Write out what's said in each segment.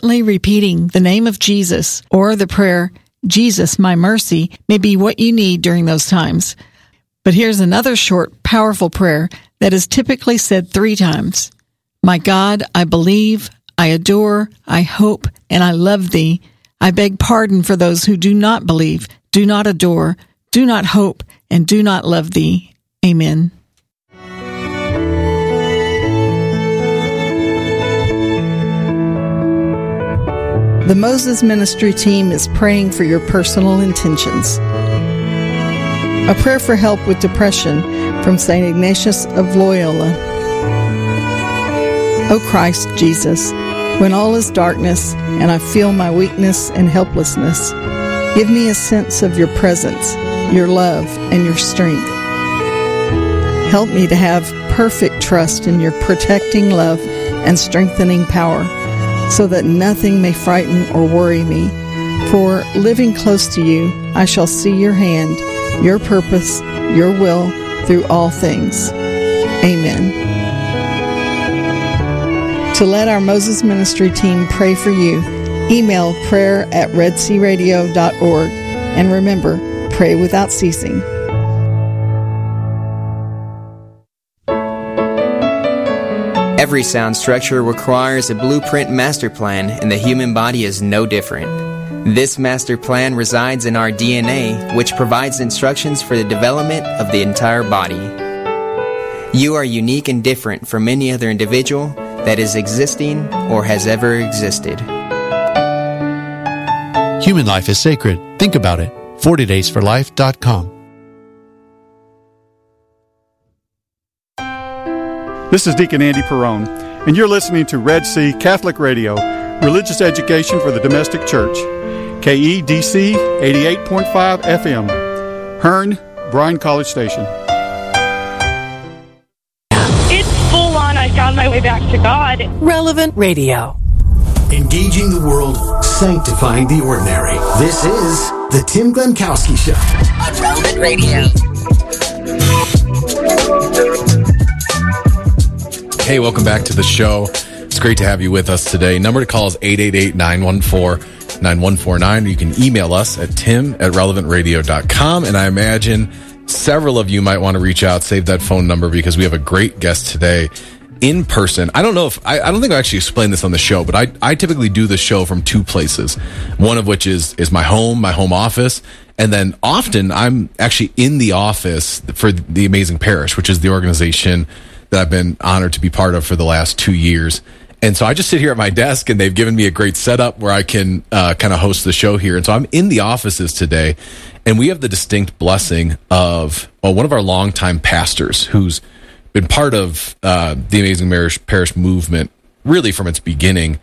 Silently repeating the name of Jesus or the prayer, Jesus, my mercy, may be what you need during those times. But here's another short, powerful prayer that is typically said 3 times. My God, I believe, I adore, I hope, and I love thee. I beg pardon for those who do not believe, do not adore, do not hope, and do not love thee. Amen. The Moses Ministry team is praying for your personal intentions. A prayer for help with depression from St. Ignatius of Loyola. O Christ Jesus, when all is darkness and I feel my weakness and helplessness, give me a sense of your presence, your love, and your strength. Help me to have perfect trust in your protecting love and strengthening power, so that nothing may frighten or worry me. For living close to you, I shall see your hand, your purpose, your will through all things. Amen. To let our Moses Ministry team pray for you, email prayer@redsearadio.org. And remember, pray without ceasing. Every sound structure requires a blueprint master plan, and the human body is no different. This master plan resides in our DNA, which provides instructions for the development of the entire body. You are unique and different from any other individual that is existing or has ever existed. Human life is sacred. Think about it. 40daysforlife.com. This is Deacon Andy Perrone, and you're listening to Red Sea Catholic Radio, religious education for the domestic church. KEDC 88.5 FM, Hearn, Bryan College Station. It's full on. I found my way back to God. Relevant Radio. Engaging the world, sanctifying the ordinary. This is The Tim Glenkowski Show On Relevant Radio. Hey, welcome back to the show. It's great to have you with us today. Number to call is 888-914-9149. You can email us at tim@relevantradio.com. And I imagine several of you might want to reach out, save that phone number, because we have a great guest today in person. I don't know if, I don't think I actually explained this on the show, but I typically do the show from 2 places. One of which is my home office. And then often I'm actually in the office for the Amazing Parish, which is the organization that I've been honored to be part of for the last 2 years. And so I just sit here at my desk, and they've given me a great setup where I can kind of host the show here. And so I'm in the offices today, and we have the distinct blessing of one of our longtime pastors who's been part of the Amazing Parish movement really from its beginning.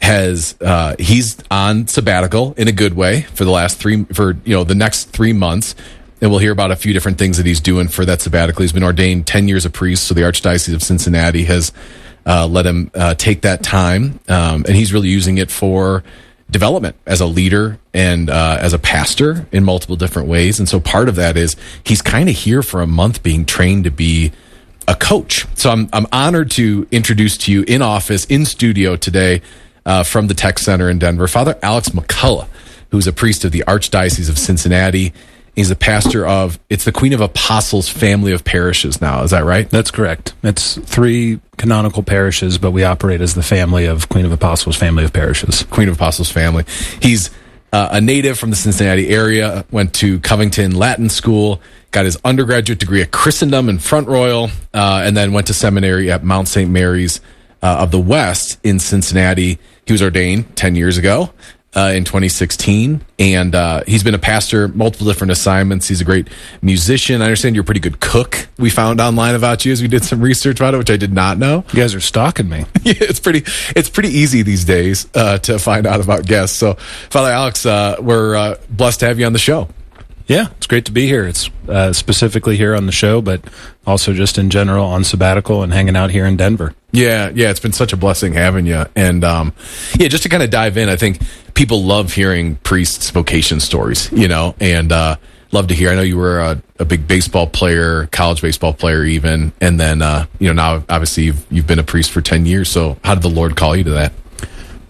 He's on sabbatical in a good way for the next 3 months. And we'll hear about a few different things that he's doing for that sabbatical. He's been ordained 10 years a priest, so the Archdiocese of Cincinnati has let him take that time. And he's really using it for development as a leader and as a pastor in multiple different ways. And so part of that is he's kind of here for a month being trained to be a coach. So I'm honored to introduce to you in office, in studio today from the Tech Center in Denver, Father Alex McCullough, who's a priest of the Archdiocese of Cincinnati. He's the pastor of, it's the Queen of Apostles family of parishes now. Is that right? That's correct. It's 3 canonical parishes, but we operate as the family of Queen of Apostles family of parishes. Queen of Apostles family. He's a native from the Cincinnati area, went to Covington Latin School, got his undergraduate degree at Christendom in Front Royal, and then went to seminary at Mount St. Mary's of the West in Cincinnati. He was ordained 10 years ago. In 2016, and he's been a pastor, multiple different assignments. He's a great musician. I understand you're a pretty good cook. We found online about you as we did some research about it, which I did not know. You guys are stalking me. Yeah, it's pretty easy these days to find out about guests. So, Father Alex, we're blessed to have you on the show. Yeah, it's great to be here. It's specifically here on the show, but also just in general on sabbatical and hanging out here in Denver. Yeah, it's been such a blessing having you. And just to kind of dive in, I think people love hearing priests' vocation stories, and love to hear. I know you were a big baseball player, college baseball player even, and then, now obviously you've been a priest for 10 years. So how did the Lord call you to that?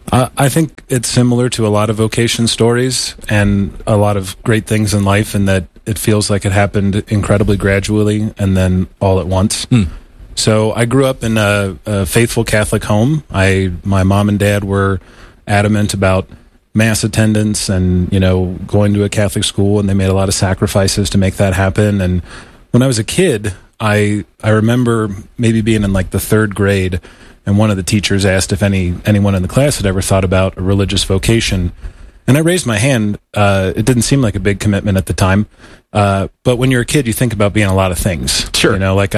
I think it's similar to a lot of vocation stories and a lot of great things in life, in that it feels like it happened incredibly gradually and then all at once. So I grew up in a faithful Catholic home. My mom and dad were adamant about Mass attendance and, going to a Catholic school, and they made a lot of sacrifices to make that happen. And when I was a kid, I remember maybe being in like the third grade, and one of the teachers asked if anyone in the class had ever thought about a religious vocation. And I raised my hand. It didn't seem like a big commitment at the time. But when you're a kid, you think about being a lot of things. Sure. Like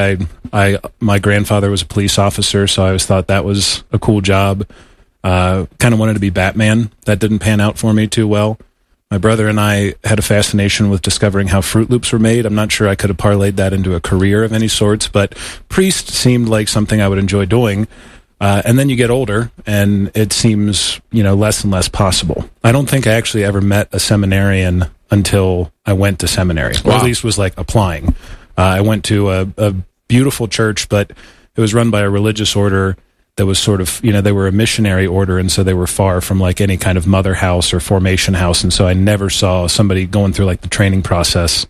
my grandfather was a police officer, so I always thought that was a cool job. Kind of wanted to be Batman. That didn't pan out for me too well. My brother and I had a fascination with discovering how Fruit Loops were made. I'm not sure I could have parlayed that into a career of any sorts, but priest seemed like something I would enjoy doing. And then you get older, and it seems, less and less possible. I don't think I actually ever met a seminarian until I went to seminary, or at least was like applying. I went to a beautiful church, but it was run by a religious order that was sort of, they were a missionary order, and so they were far from like any kind of mother house or formation house, and so I never saw somebody going through like the training process.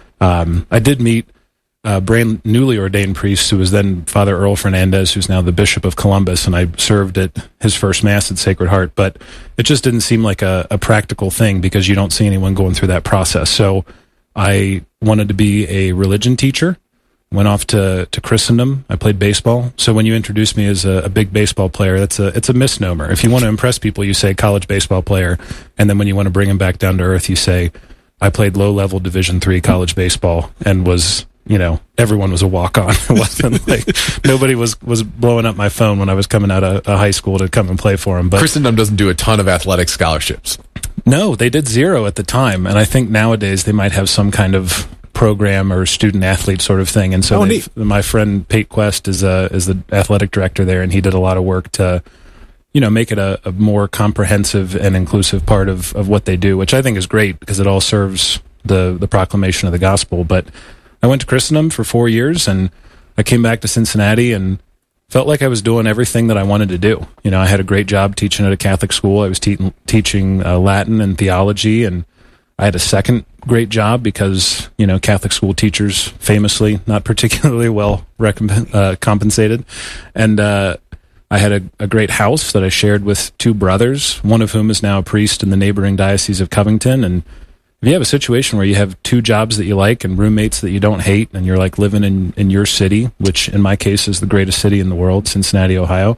I did meet brand newly ordained priest who was then Father Earl Fernandez, who's now the Bishop of Columbus, and I served at his first Mass at Sacred Heart, but it just didn't seem like a practical thing because you don't see anyone going through that process. So I wanted to be a religion teacher, went off to Christendom. I played baseball. So when you introduce me as a big baseball player, it's a misnomer. If you want to impress people, you say college baseball player, and then when you want to bring them back down to earth, you say, I played low-level Division III college baseball and was... everyone was a walk-on. It wasn't like nobody was blowing up my phone when I was coming out of high school to come and play for them. But Christendom doesn't do a ton of athletic scholarships. No, they did 0 at the time, and I think nowadays they might have some kind of program or student-athlete sort of thing. And so my friend Pate Quest is the athletic director there, and he did a lot of work to make it a more comprehensive and inclusive part of what they do, which I think is great because it all serves the proclamation of the gospel. But I went to Christendom for 4 years, and I came back to Cincinnati and felt like I was doing everything that I wanted to do. I had a great job teaching at a Catholic school. I was teaching Latin and theology, and I had a second great job because, Catholic school teachers famously not particularly well compensated. And I had a great house that I shared with 2 brothers, one of whom is now a priest in the neighboring Diocese of Covington. And if you have a situation where you have 2 jobs that you like and roommates that you don't hate, and you're like living in your city, which in my case is the greatest city in the world, Cincinnati, Ohio,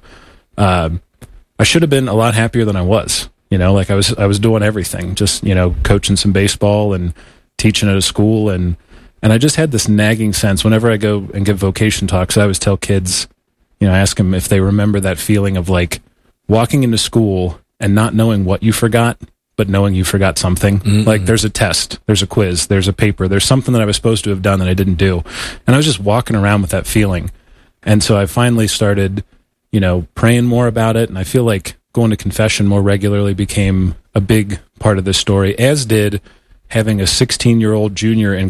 I should have been a lot happier than I was. I was doing everything, just, coaching some baseball and teaching at a school. And I just had this nagging sense whenever I go and give vocation talks. I always tell kids, ask them if they remember that feeling of like walking into school and not knowing what you forgot, but knowing you forgot something. Mm-hmm. Like there's a test, there's a quiz, there's a paper, there's something that I was supposed to have done that I didn't do. And I was just walking around with that feeling. And so I finally started, praying more about it. And I feel like going to confession more regularly became a big part of this story, as did having a 16-year-old junior in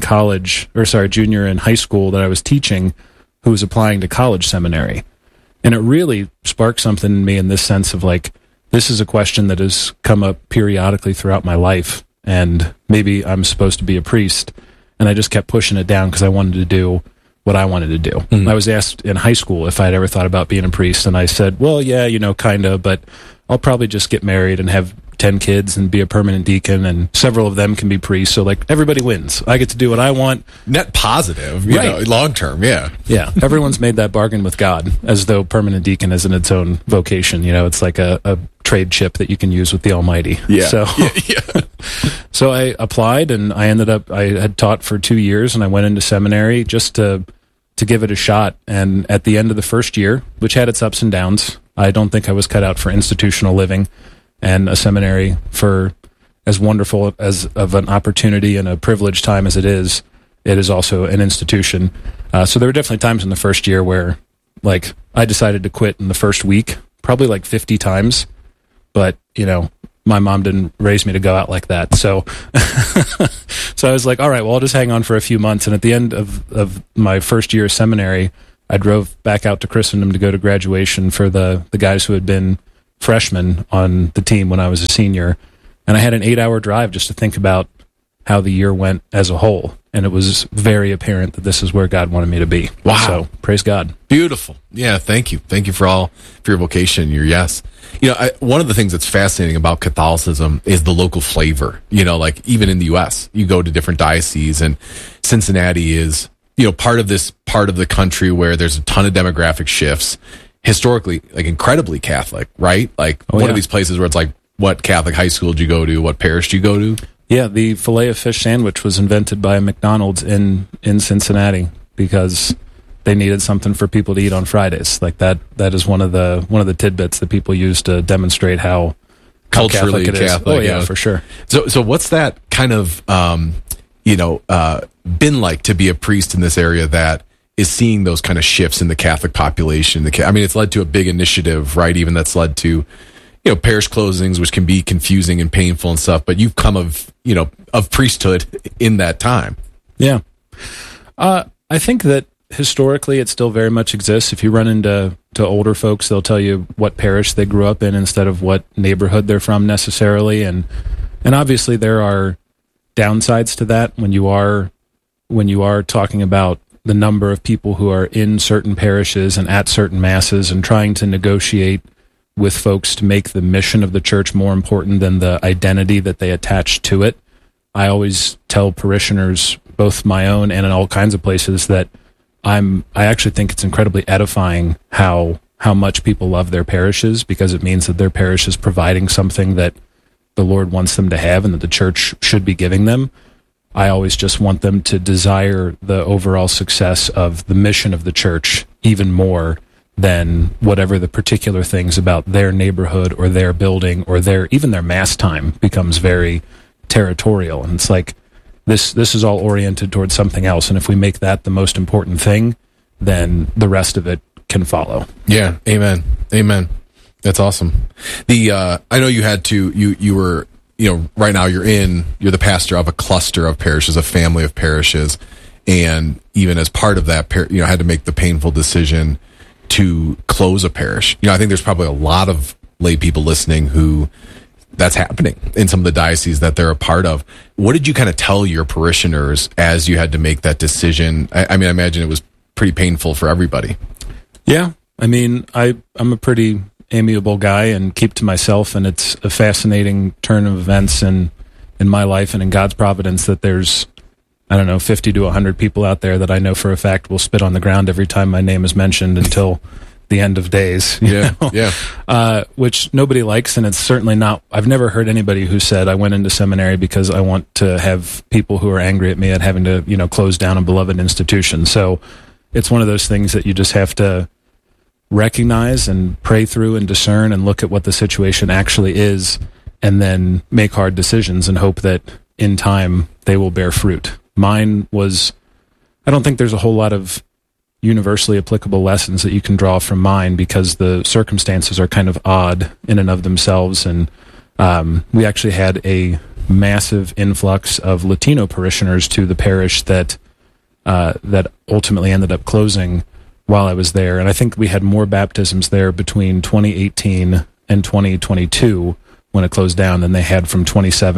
high school that I was teaching who was applying to college seminary. And it really sparked something in me in this sense of like, this is a question that has come up periodically throughout my life, and maybe I'm supposed to be a priest. And I just kept pushing it down because I wanted to do what I wanted to do. Mm-hmm. I was asked in high school if I had ever thought about being a priest, and I said, well, yeah, kind of, but I'll probably just get married and have 10 kids and be a permanent deacon, and several of them can be priests. So like everybody wins. I get to do what I want. Net positive, right. Long term. Yeah. Yeah. Everyone's made that bargain with God as though permanent deacon isn't its own vocation. It's like a trade chip that you can use with the Almighty. Yeah. So, so I applied, and I had taught for 2 years, and I went into seminary just to give it a shot. And at the end of the first year, which had its ups and downs, I don't think I was cut out for institutional living. And a seminary, for as wonderful as of an opportunity and a privileged time as it is also an institution. So there were definitely times in the first year where, like, I decided to quit in the first week, probably like 50 times. But, my mom didn't raise me to go out like that. So so I was like, all right, well, I'll just hang on for a few months. And at the end of my first year of seminary, I drove back out to Christendom to go to graduation for the guys who had been freshman on the team when I was a senior, and I had an 8-hour drive just to think about how the year went as a whole. And it was very apparent that this is where God wanted me to be. Wow. So praise God. Beautiful. Yeah. Thank you. Thank you for your vocation, your yes. One of the things that's fascinating about Catholicism is the local flavor. Like even in the U.S., you go to different dioceses, and Cincinnati is, part of the country where there's a ton of demographic shifts. Historically, like incredibly Catholic, right? Like one of these places where it's like, what Catholic high school did you go to? What parish do you go to? Yeah, the Filet-O-Fish sandwich was invented by McDonald's in Cincinnati because they needed something for people to eat on Fridays. Like that is one of the tidbits that people use to demonstrate how culturally Catholic it is. Catholic. Oh yeah, for sure. So what's that kind of been like to be a priest in this area that is seeing those kind of shifts in the Catholic population? I mean, it's led to a big initiative, right? Even that's led to parish closings, which can be confusing and painful and stuff, but you've come of priesthood in that time. Yeah. I think that historically it still very much exists. If you run into older folks, they'll tell you what parish they grew up in instead of what neighborhood they're from necessarily. And obviously there are downsides to that when you are talking about the number of people who are in certain parishes and at certain masses and trying to negotiate with folks to make the mission of the church more important than the identity that they attach to it. I always tell parishioners, both my own and in all kinds of places, that I actually think it's incredibly edifying how much people love their parishes, because it means that their parish is providing something that the Lord wants them to have and that the church should be giving them. I always just want them to desire the overall success of the mission of the church even more than whatever the particular things about their neighborhood or their building or even their mass time becomes very territorial. And it's like, this is all oriented towards something else. And if we make that the most important thing, then the rest of it can follow. Yeah. Amen. That's awesome. I know you had to, you were, right now you're the pastor of a cluster of parishes, a family of parishes. And even as part of that, had to make the painful decision to close a parish. I think there's probably a lot of lay people listening who that's happening in some of the dioceses that they're a part of. What did you kind of tell your parishioners as you had to make that decision? I mean, I imagine it was pretty painful for everybody. Yeah. I mean, I'm a pretty amiable guy and keep to myself, and it's a fascinating turn of events in my life and in God's providence that there's, 50 to 100 people out there that I know for a fact will spit on the ground every time my name is mentioned until the end of days. Yeah. Which nobody likes, and it's certainly not. I've never heard anybody who said I went into seminary because I want to have people who are angry at me at having to, close down a beloved institution. So it's one of those things that you just have to recognize and pray through and discern and look at what the situation actually is, and then make hard decisions and hope that in time they will bear fruit. Mine was, I don't think there's a whole lot of universally applicable lessons that you can draw from mine because the circumstances are kind of odd in and of themselves. And we actually had a massive influx of Latino parishioners to the parish that ultimately ended up closing while I was there. And I think we had more baptisms there between 2018 and 2022 when it closed down than they had from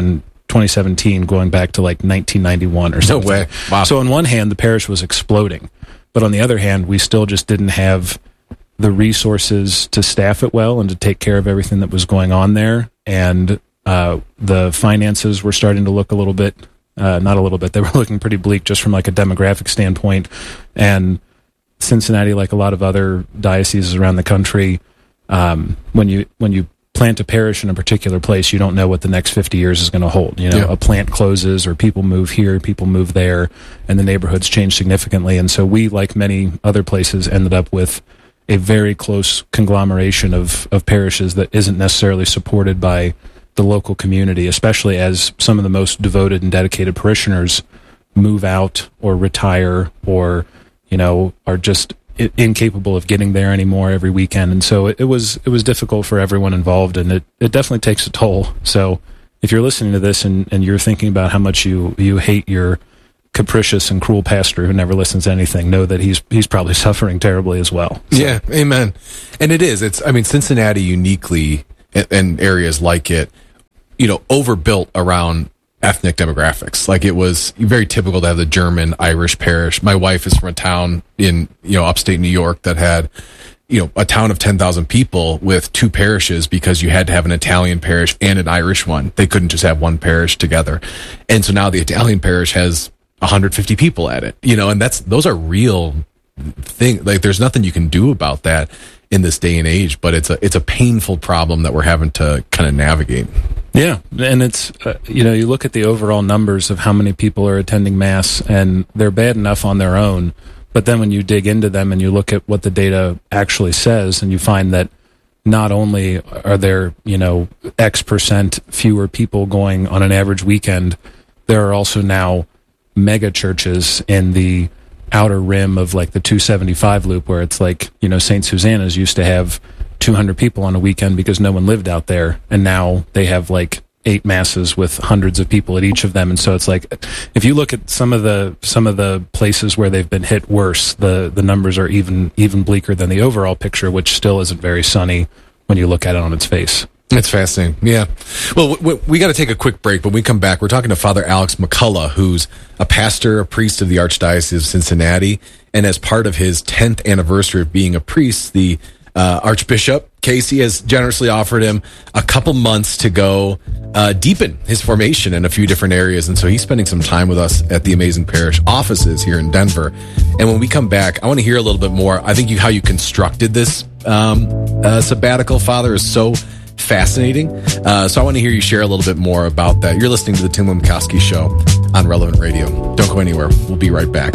2017 going back to like 1991 or something. No way. Wow. So on one hand, the parish was exploding. But on the other hand, we still just didn't have the resources to staff it well and to take care of everything that was going on there. And the finances were starting to look a little bit, not a little bit, they were looking pretty bleak just from like a demographic standpoint. And Cincinnati, like a lot of other dioceses around the country, when you plant a parish in a particular place, you don't know what the next 50 years is going to hold. A plant closes or people move here, people move there, and the neighborhoods change significantly. And so we, like many other places, ended up with a very close conglomeration of parishes that isn't necessarily supported by the local community, especially as some of the most devoted and dedicated parishioners move out or retire or, are just incapable of getting there anymore every weekend. And so it was difficult for everyone involved, and it definitely takes a toll. So if you're listening to this and you're thinking about how much you hate your capricious and cruel pastor who never listens to anything know that he's probably suffering terribly as well. So. Yeah, amen. And it is. Cincinnati uniquely, and areas like it, overbuilt around ethnic demographics. Like, it was very typical to have the German Irish parish. My wife is from a town in upstate New York that had a town of 10,000 people with 2 parishes, because you had to have an Italian parish and an Irish one. They couldn't just have one parish together. And so now the Italian parish has 150 people at it, and those are real things. Like, there's nothing you can do about that in this day and age, but it's a painful problem that we're having to kind of navigate. Yeah. And it's, you look at the overall numbers of how many people are attending Mass, and they're bad enough on their own. But then when you dig into them and you look at what the data actually says, and you find that not only are there, X% fewer people going on an average weekend, there are also now mega churches in the outer rim of like the 275 loop, where it's like, St. Susanna's used to have 200 people on a weekend because no one lived out there. And now they have like 8 masses with hundreds of people at each of them. And so it's like, if you look at some of the places where they've been hit worse, the numbers are even bleaker than the overall picture, which still isn't very sunny when you look at it on its face. It's fascinating. Yeah. Well, we got to take a quick break, but when we come back, we're talking to Father Alex McCullough, who's a pastor, a priest of the Archdiocese of Cincinnati. And as part of his 10th anniversary of being a priest, the Archbishop Casey has generously offered him a couple months to go deepen his formation in a few different areas. And so he's spending some time with us at the Amazing Parish offices here in Denver. And when we come back, I want to hear a little bit more. I think how you constructed this sabbatical, Father, is so fascinating. So I want to hear you share a little bit more about that. You're listening to the Tim Lemkowski Show on Relevant Radio. Don't go anywhere. We'll be right back.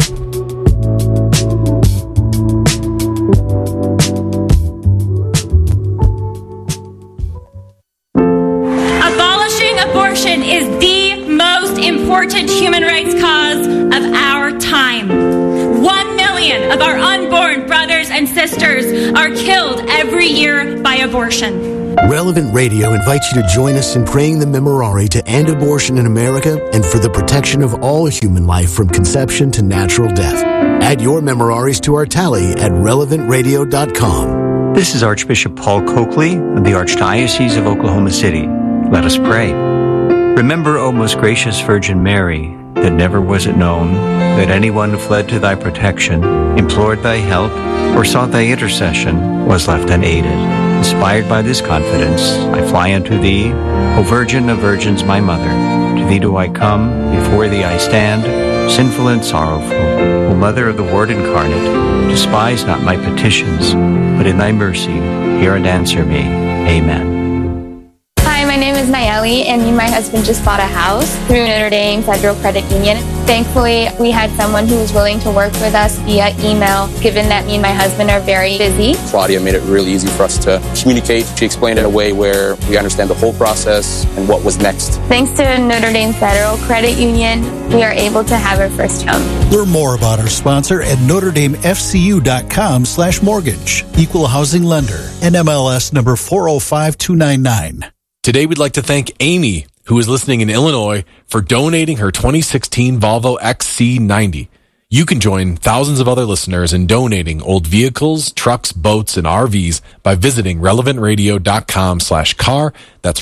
Abortion is the most important human rights cause of our time. 1 million of our unborn brothers and sisters are killed every year by abortion. Relevant Radio invites you to join us in praying the Memorare to end abortion in America and for the protection of all human life from conception to natural death. Add your Memoraries to our tally at relevantradio.com. This is Archbishop Paul Coakley of the Archdiocese of Oklahoma City. Let us pray. Remember, O most gracious Virgin Mary, that never was it known that anyone who fled to thy protection, implored thy help, or sought thy intercession was left unaided. Inspired by this confidence, I fly unto thee, O Virgin of Virgins, my Mother. To thee do I come, before thee I stand, sinful and sorrowful. O Mother of the Word incarnate, despise not my petitions, but in thy mercy hear and answer me. Amen. My name is Nayeli, and me and my husband just bought a house through Notre Dame Federal Credit Union. Thankfully, we had someone who was willing to work with us via email, given that me and my husband are very busy. Claudia made it really easy for us to communicate. She explained it in a way where we understand the whole process and what was next. Thanks to Notre Dame Federal Credit Union, we are able to have our first home. Learn more about our sponsor at NotreDameFCU.com/mortgage. Equal housing lender. NMLS number 405299. Today, we'd like to thank Amy, who is listening in Illinois, for donating her 2016 Volvo XC90. You can join thousands of other listeners in donating old vehicles, trucks, boats, and RVs by visiting relevantradio.com/car. That's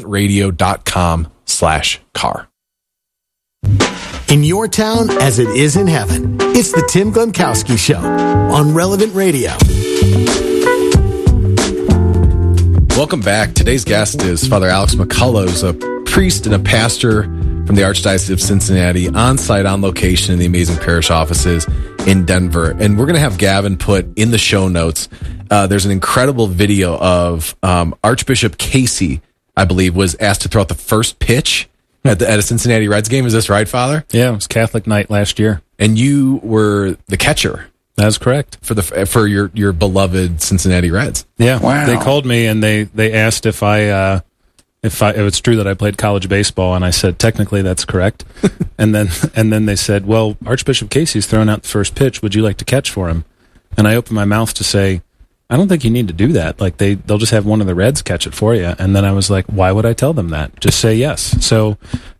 relevantradio.com/car. In your town as it is in heaven, it's the Tim Glemkowski Show on Relevant Radio. Welcome back. Today's guest is Father Alex McCullough, who's a priest and a pastor from the Archdiocese of Cincinnati, on site, on location in the Amazing Parish offices in Denver. And we're going to have Gavin put in the show notes. There's an incredible video of Archbishop Casey, I believe, was asked to throw out the first pitch at a Cincinnati Reds game. Is this right, Father? Yeah, it was Catholic night last year. And you were the catcher. That's correct. For your beloved Cincinnati Reds. Yeah. Wow. They called me and they asked if it's true that I played college baseball, and I said technically that's correct. and then they said, well, Archbishop Casey's thrown out the first pitch. Would you like to catch for him? And I opened my mouth to say, I don't think you need to do that. Like they'll just have one of the Reds catch it for you. And then I was like, why would I tell them that? Just say yes. So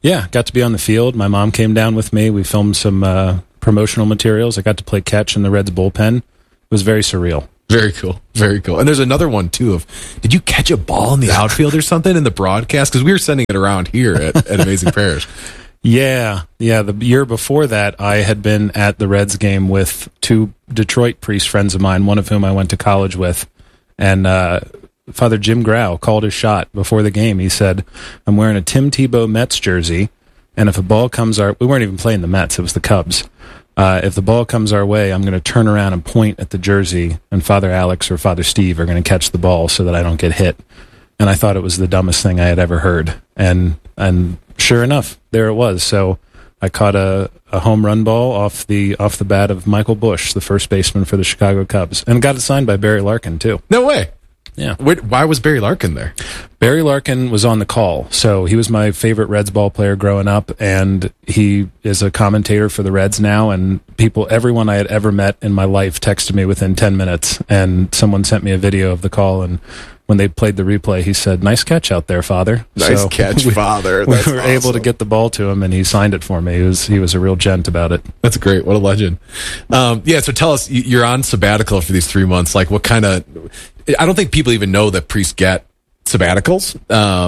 Yeah, got to be on the field. My mom came down with me. We filmed some promotional materials. I got to play catch in the Reds bullpen. It was very surreal. Very cool. Very cool. And there's another one, too, of, did you catch a ball in the outfield or something in the broadcast? Because we were sending it around here at Amazing Parish. Yeah. The year before that, I had been at the Reds game with 2 Detroit priest friends of mine, one of whom I went to college with. And Father Jim Grau called his shot before the game. He said, I'm wearing a Tim Tebow Mets jersey, and if a ball comes we weren't even playing the Mets, it was the Cubs. If the ball comes our way, I'm going to turn around and point at the jersey, and Father Alex or Father Steve are going to catch the ball so that I don't get hit. And I thought it was the dumbest thing I had ever heard. And sure enough, there it was. So I caught a home run ball off the bat of Michael Bush, the first baseman for the Chicago Cubs, and got it signed by Barry Larkin, too. No way. Yeah. Why was Barry Larkin there? Barry Larkin was on the call. So he was my favorite Reds ball player growing up, and he is a commentator for the Reds now. And everyone I had ever met in my life texted me within 10 minutes, and someone sent me a video of the call. And when they played the replay, he said, "Nice catch out there, Father." Nice catch, Father. We were able to get the ball to him, and he signed it for me. He was a real gent about it. That's great. What a legend. So tell us, you're on sabbatical for these 3 months. Like, what kind of... I don't think people even know that priests get sabbaticals.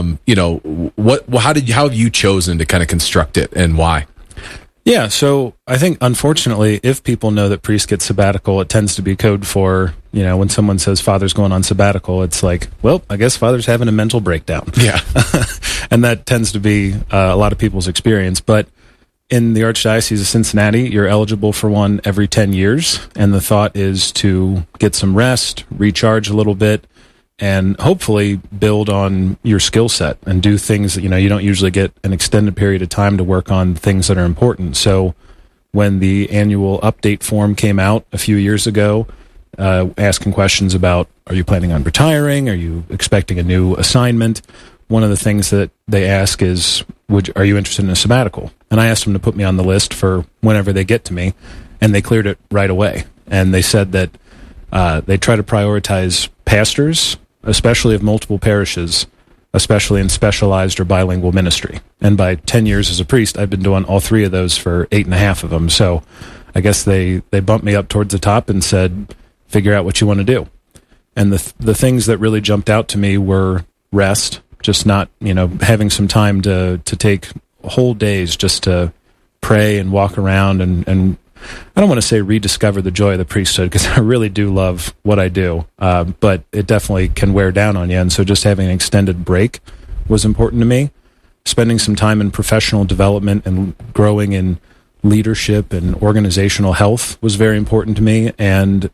How have you chosen to kind of construct it, and why? Yeah, so I think, unfortunately, if people know that priests get sabbatical, it tends to be code for, when someone says Father's going on sabbatical, it's like, well, I guess Father's having a mental breakdown. Yeah. And that tends to be a lot of people's experience. But in the Archdiocese of Cincinnati, you're eligible for one every 10 years. And the thought is to get some rest, recharge a little bit, and hopefully build on your skill set and do things that, you don't usually get an extended period of time to work on things that are important. So when the annual update form came out a few years ago, asking questions about, are you planning on retiring? Are you expecting a new assignment? One of the things that they ask is, are you interested in a sabbatical? And I asked them to put me on the list for whenever they get to me, and they cleared it right away. And they said that they try to prioritize pastors, especially of multiple parishes, especially in specialized or bilingual ministry. And by 10 years as a priest, I've been doing all 3 of those for 8.5 of them. So I guess they bumped me up towards the top and said, figure out what you want to do. And the things that really jumped out to me were rest, just not, having some time to take whole days just to pray and walk around and I don't want to say rediscover the joy of the priesthood, because I really do love what I do, but it definitely can wear down on you. And so just having an extended break was important to me. Spending some time in professional development and growing in leadership and organizational health was very important to me. And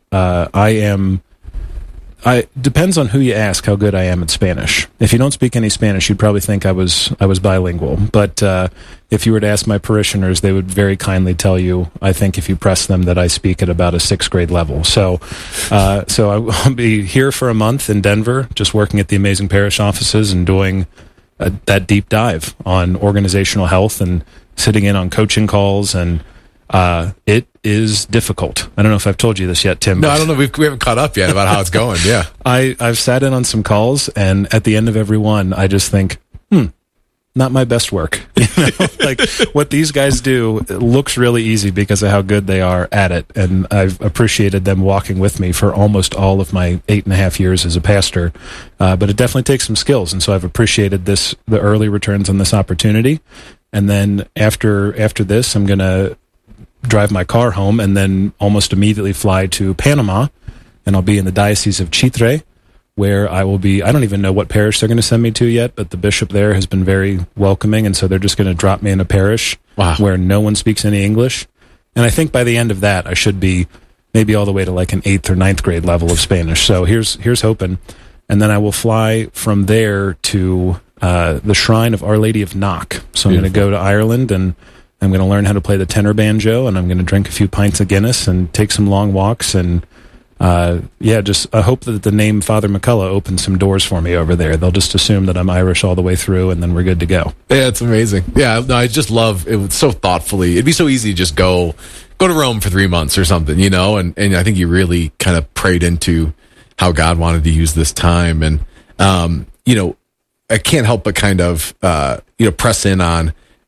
depends on who you ask how good I am at Spanish. If you don't speak any Spanish, you'd probably think I was bilingual. But if you were to ask my parishioners, they would very kindly tell you, I think if you press them, that I speak at about a 6th grade level. So I'll be here for a month in Denver, just working at the Amazing Parish offices and doing that deep dive on organizational health and sitting in on coaching calls, and it is difficult. I don't know if I've told you this yet, Tim. No, I don't know. We haven't caught up yet about how it's going. Yeah. I've sat in on some calls, and at the end of every one, I just think, not my best work. Like what these guys do looks really easy because of how good they are at it. And I've appreciated them walking with me for almost all of my 8.5 years as a pastor. But it definitely takes some skills. And so I've appreciated the early returns on this opportunity. And then after this, I'm going to drive my car home and then almost immediately fly to Panama, and I'll be in the Diocese of Chitre, where I will be. I don't even know what parish they're going to send me to yet, but the bishop there has been very welcoming, and so they're just going to drop me in a parish where no one speaks any English. And I think by the end of that, I should be maybe all the way to like an 8th or 9th grade level of Spanish. So here's hoping. And then I will fly from there to the Shrine of Our Lady of Knock. So I'm going to go to Ireland, and I'm going to learn how to play the tenor banjo, and I'm going to drink a few pints of Guinness and take some long walks. And I hope that the name Father McCullough opens some doors for me over there. They'll just assume that I'm Irish all the way through, and then we're good to go. Yeah, it's amazing. Yeah, no, I just love it. So thoughtfully. It'd be so easy to just go to Rome for 3 months or something, and I think you really kind of prayed into how God wanted to use this time. And, I can't help but kind of, press in on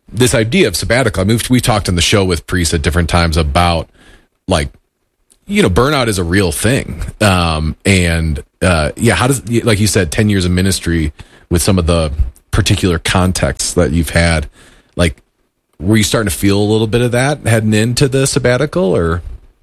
this idea of sabbatical. I mean, we talked on the show with priests at different times about, like, burnout is a real thing. How does, like you said, 10 years of ministry with some of the particular contexts that you've had, like, were you starting to feel a little bit of that heading into the sabbatical, or?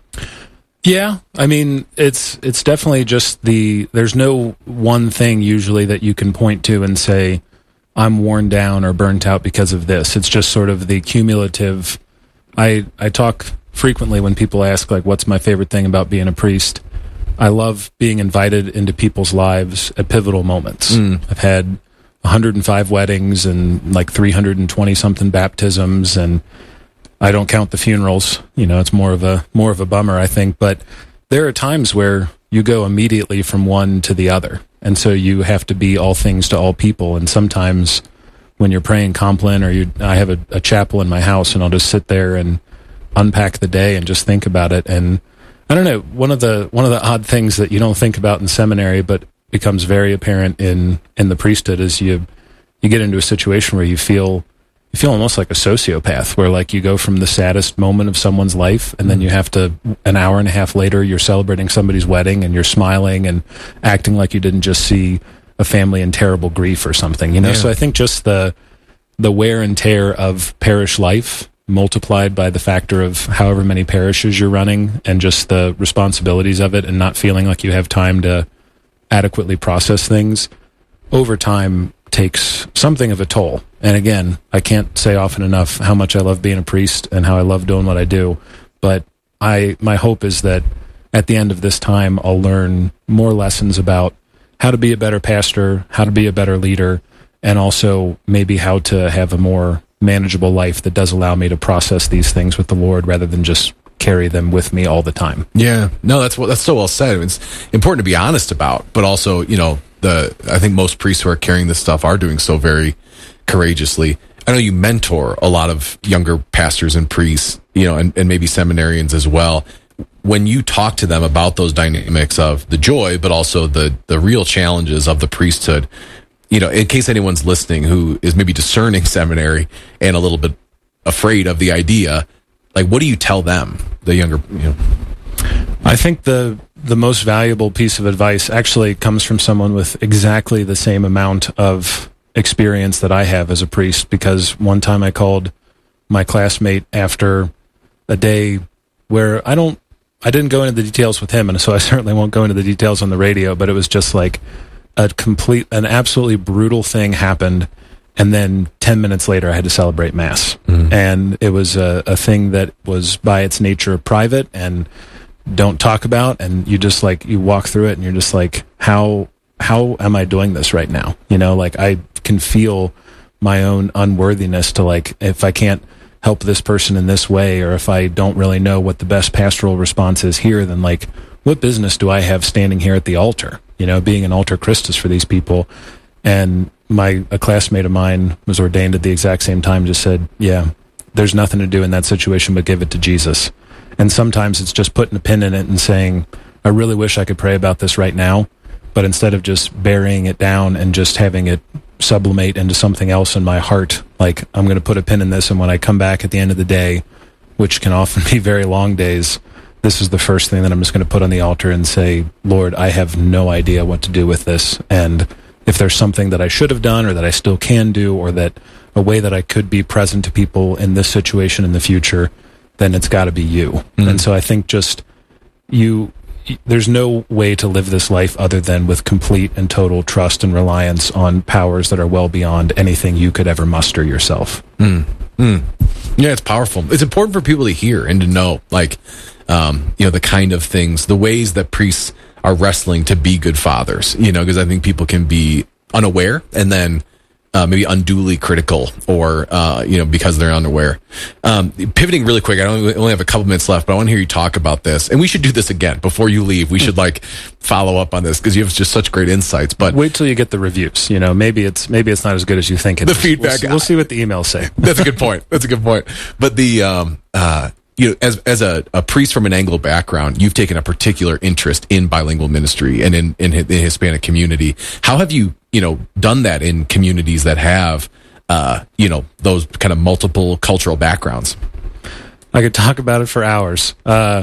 Yeah, I mean, it's definitely just there's no one thing usually that you can point to and say, I'm worn down or burnt out because of this. It's just sort of the cumulative. I talk frequently when people ask, like, what's my favorite thing about being a priest? I love being invited into people's lives at pivotal moments. I've had 105 weddings and like 320 something baptisms, and I don't count the funerals. It's more of a bummer, I think. But there are times where you go immediately from one to the other. And so you have to be all things to all people. And sometimes when you're praying Compline, I have a chapel in my house, and I'll just sit there and unpack the day and just think about it. And I don't know, one of the odd things that you don't think about in seminary, but becomes very apparent in the priesthood, is you get into a situation where you feel almost like a sociopath, where, like, you go from the saddest moment of someone's life, and then you have to, an hour and a half later, you're celebrating somebody's wedding, and you're smiling and acting like you didn't just see a family in terrible grief or something, Yeah. So I think just the wear and tear of parish life multiplied by the factor of however many parishes you're running, and just the responsibilities of it, and not feeling like you have time to adequately process things over time, takes something of a toll. And again, I can't say often enough how much I love being a priest and how I love doing what I do. But my hope is that at the end of this time, I'll learn more lessons about how to be a better pastor, how to be a better leader, and also maybe how to have a more manageable life that does allow me to process these things with the Lord rather than just carry them with me all the time. Yeah, no, that's so well said. It's important to be honest about, but also, I think most priests who are carrying this stuff are doing so very courageously. I know you mentor a lot of younger pastors and priests, and maybe seminarians as well. When you talk to them about those dynamics of the joy, but also the real challenges of the priesthood, in case anyone's listening who is maybe discerning seminary and a little bit afraid of the idea, like, what do you tell them, the younger, I think the most valuable piece of advice actually comes from someone with exactly the same amount of experience that I have as a priest, because one time I called my classmate after a day where I didn't go into the details with him, and so I certainly won't go into the details on the radio, but it was just like an absolutely brutal thing happened, and then 10 minutes later I had to celebrate Mass. And it was a thing that was by its nature private and don't talk about, and you just, like, you walk through it and you're just like, how am I doing this right now? Like, I can feel my own unworthiness to, like, if I can't help this person in this way, or if I don't really know what the best pastoral response is here, then, like, what business do I have standing here at the altar, being an altar Christus for these people? And a classmate of mine was ordained at the exact same time, just said, yeah, there's nothing to do in that situation but give it to Jesus. And sometimes it's just putting a pin in it and saying, I really wish I could pray about this right now, but instead of just burying it down and just having it sublimate into something else in my heart, like, I'm going to put a pin in this, and when I come back at the end of the day, which can often be very long days, this is the first thing that I'm just going to put on the altar and say, Lord, I have no idea what to do with this, and if there's something that I should have done or that I still can do, or that a way that I could be present to people in this situation in the future, then it's got to be you. And so I think just there's no way to live this life other than with complete and total trust and reliance on powers that are well beyond anything you could ever muster yourself. Yeah, it's powerful. It's important for people to hear and to know, like, the kind of things, the ways that priests are wrestling to be good fathers, because I think people can be unaware and then maybe unduly critical, or because they're unaware. Pivoting really quick, I only have a couple minutes left, but I want to hear you talk about this, and we should do this again before you leave. We should follow up on this because you have just such great insights. But wait till you get the reviews. Maybe it's not as good as you think it is. The feedback. We'll see what the emails say. That's a good point. But the as a priest from an Anglo background, you've taken a particular interest in bilingual ministry and in the Hispanic community. How have you done that in communities that have those kind of multiple cultural backgrounds? I could talk about it for hours.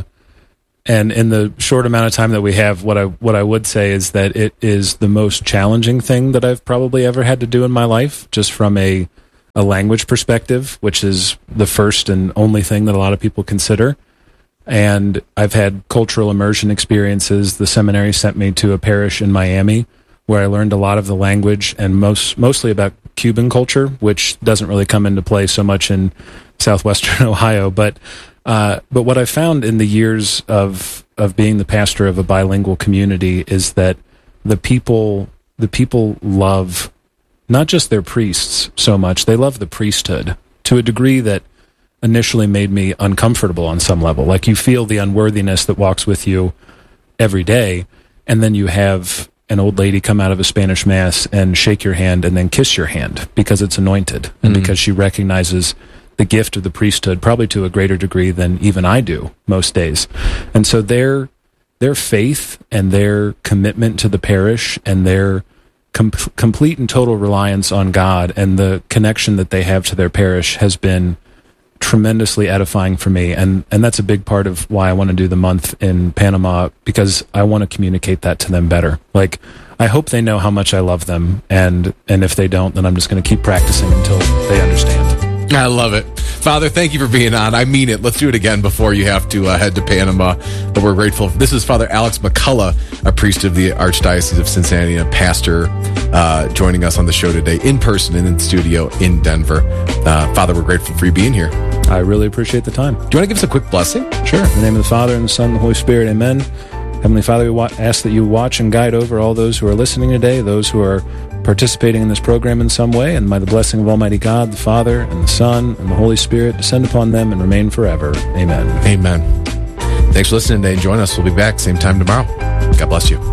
And in the short amount of time that we have, what I would say is that it is the most challenging thing that I've probably ever had to do in my life, just from a language perspective, which is the first and only thing that a lot of people consider. And I've had cultural immersion experiences. The seminary sent me to a parish in Miami where I learned a lot of the language and mostly about Cuban culture, which doesn't really come into play so much in southwestern Ohio. But what I found in the years of being the pastor of a bilingual community is that the people love not just their priests so much, they love the priesthood to a degree that initially made me uncomfortable on some level. Like, you feel the unworthiness that walks with you every day, and then you have an old lady come out of a Spanish mass and shake your hand and then kiss your hand because it's anointed and because she recognizes the gift of the priesthood, probably to a greater degree than even I do most days. And so their faith and their commitment to the parish and their complete and total reliance on God and the connection that they have to their parish has been tremendously edifying for me, and that's a big part of why I want to do the month in Panama, because I want to communicate that to them better. Like, I hope they know how much I love them, and if they don't, then I'm just going to keep practicing until they understand. I love it. Father, thank you for being on. I mean it. Let's do it again before you have to head to Panama. But we're grateful. This is Father Alex McCullough, a priest of the Archdiocese of Cincinnati, and a pastor, joining us on the show today in person and in the studio in Denver. Father, we're grateful for you being here. I really appreciate the time. Do you want to give us a quick blessing? Sure. In the name of the Father, and the Son, and the Holy Spirit, amen. Heavenly Father, we ask that you watch and guide over all those who are listening today, those who are participating in this program in some way, and may the blessing of Almighty God, the Father, and the Son, and the Holy Spirit descend upon them and remain forever. Amen. Amen. Thanks for listening today, and join us. We'll be back same time tomorrow. God bless you.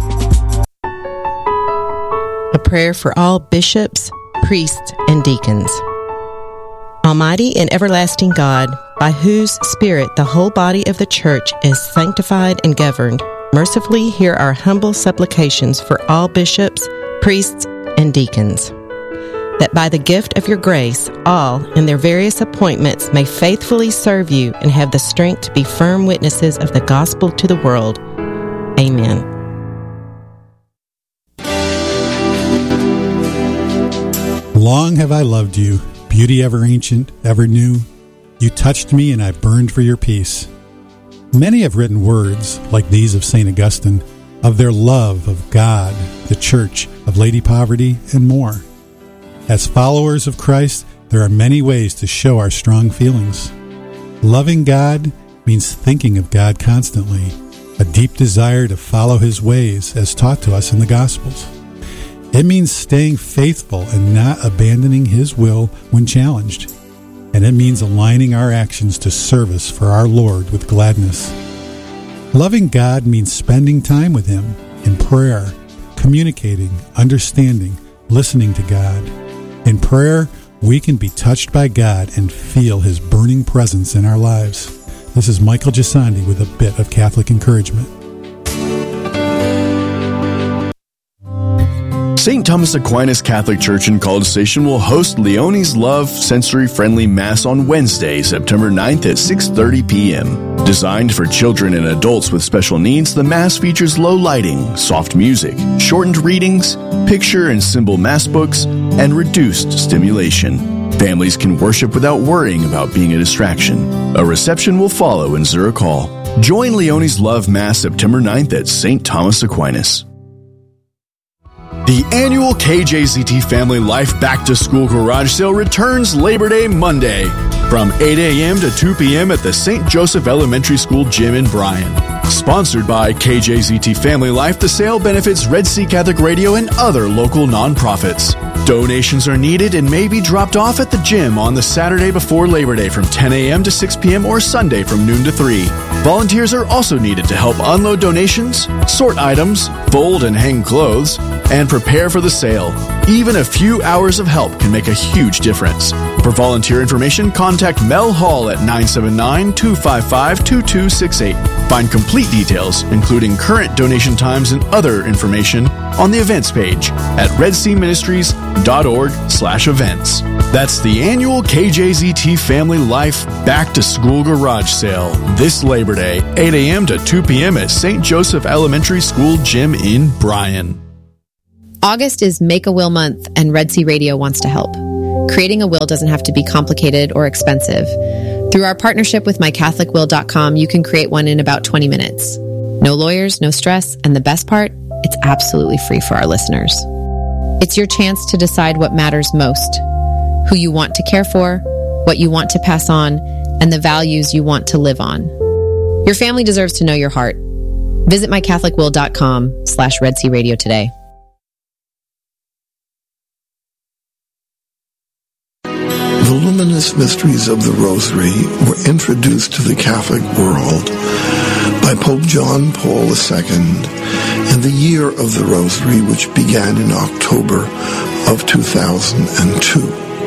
A prayer for all bishops, priests, and deacons. Almighty and everlasting God, by whose Spirit the whole body of the Church is sanctified and governed, mercifully hear our humble supplications for all bishops, priests, and deacons, that by the gift of your grace, all in their various appointments may faithfully serve you and have the strength to be firm witnesses of the gospel to the world. Amen. Long have I loved you, beauty ever ancient, ever new. You touched me and I burned for your peace. Many have written words, like these of St. Augustine, of their love of God, the Church, of Lady Poverty, and more. As followers of Christ, there are many ways to show our strong feelings. Loving God means thinking of God constantly, a deep desire to follow His ways as taught to us in the Gospels. It means staying faithful and not abandoning His will when challenged. And it means aligning our actions to service for our Lord with gladness. Loving God means spending time with Him in prayer, communicating, understanding, listening to God. In prayer, we can be touched by God and feel His burning presence in our lives. This is Michael Gisandi with a bit of Catholic encouragement. St. Thomas Aquinas Catholic Church in College Station will host Leonie's Love sensory-friendly Mass on Wednesday, September 9th at 6:30 p.m. Designed for children and adults with special needs, the Mass features low lighting, soft music, shortened readings, picture and symbol Mass books, and reduced stimulation. Families can worship without worrying about being a distraction. A reception will follow in Zurich Hall. Join Leonie's Love Mass September 9th at St. Thomas Aquinas. The annual KJZT Family Life Back to School Garage Sale returns Labor Day Monday from 8 a.m. to 2 p.m. at the St. Joseph Elementary School Gym in Bryan. Sponsored by KJZT Family Life, the sale benefits Red Sea Catholic Radio and other local nonprofits. Donations are needed and may be dropped off at the gym on the Saturday before Labor Day from 10 a.m. to 6 p.m. or Sunday from noon to 3. Volunteers are also needed to help unload donations, sort items, fold and hang clothes, and prepare for the sale. Even a few hours of help can make a huge difference. For volunteer information, contact Mel Hall at 979-255-2268. Find complete details, including current donation times and other information, on the events page at redseaministries.org/events. That's the annual KJZT Family Life Back to School Garage Sale this Labor Day, 8 a.m. to 2 p.m. at St. Joseph Elementary School Gym in Bryan. August is Make a Will Month, and Red Sea Radio wants to help. Creating a will doesn't have to be complicated or expensive. Through our partnership with mycatholicwill.com, you can create one in about 20 minutes. No lawyers, no stress, and the best part, it's absolutely free for our listeners. It's your chance to decide what matters most, who you want to care for, what you want to pass on, and the values you want to live on. Your family deserves to know your heart. Visit mycatholicwill.com/Red Sea Radio today. The luminous mysteries of the Rosary were introduced to the Catholic world by Pope John Paul II in the Year of the Rosary, which began in October of 2002.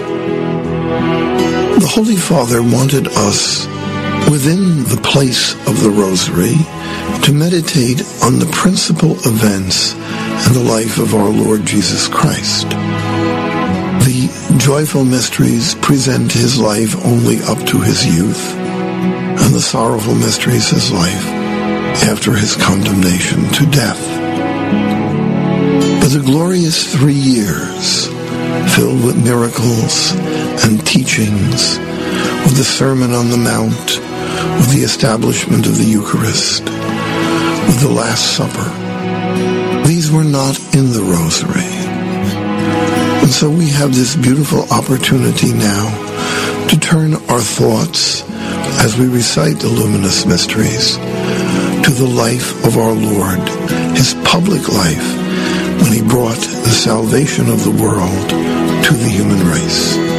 The Holy Father wanted us, within the place of the Rosary, to meditate on the principal events in the life of our Lord Jesus Christ. The joyful mysteries present his life only up to his youth, and the sorrowful mysteries his life after his condemnation to death. But the glorious 3 years, filled with miracles and teachings, with the Sermon on the Mount, with the establishment of the Eucharist, with the Last Supper, these were not in the Rosary. And so we have this beautiful opportunity now to turn our thoughts, as we recite the luminous mysteries, to the life of our Lord, his public life, when he brought the salvation of the world to the human race.